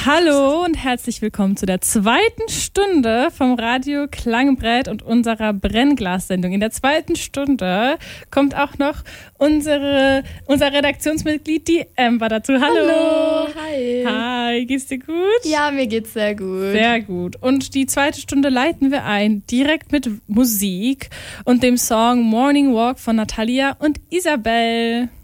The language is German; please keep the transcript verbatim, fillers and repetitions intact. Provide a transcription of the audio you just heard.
Hallo und herzlich willkommen zu der zweiten Stunde vom Radio Klangbrett und unserer Brennglas-Sendung. In der zweiten Stunde kommt auch noch unsere, unser Redaktionsmitglied, die Amber, dazu. Hallo. Hallo, hi. Hi, geht's dir gut? Ja, mir geht's sehr gut. Sehr gut. Und die zweite Stunde leiten wir ein, direkt mit Musik und dem Song Morning Walk von Natalia und Isabel.